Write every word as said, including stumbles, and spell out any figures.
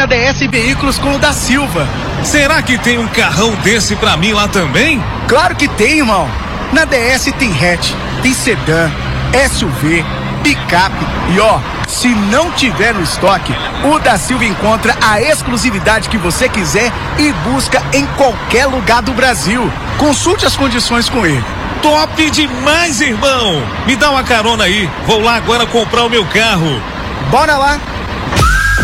na D S Veículos com o da Silva. Será que tem um carrão desse pra mim lá também? Claro que tem, irmão. Na D S tem hatch, tem sedã, S U V, picape e ó, se não tiver no estoque, o da Silva encontra a exclusividade que você quiser e busca em qualquer lugar do Brasil. Consulte as condições com ele. Top demais, irmão! Me dá uma carona aí, vou lá agora comprar o meu carro. Bora lá!